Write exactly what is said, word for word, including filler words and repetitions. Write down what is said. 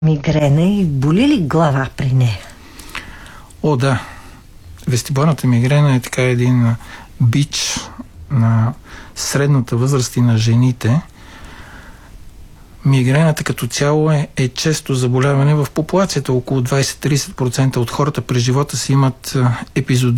Мигрена и боли ли глава при нея? О, да. Вестибуларната мигрена е така един бич на средната възраст и на жените. Мигрената като цяло е, е често заболяване в популацията. Около двайсет до трийсет процента от хората през живота си имат епизоди